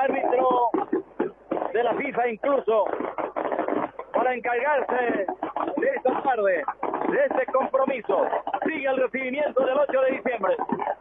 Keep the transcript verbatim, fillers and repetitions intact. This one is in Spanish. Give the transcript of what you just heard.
árbitro de la FIFA incluso para encargarse de esta tarde, de este compromiso. Sigue el recibimiento del ocho de diciembre.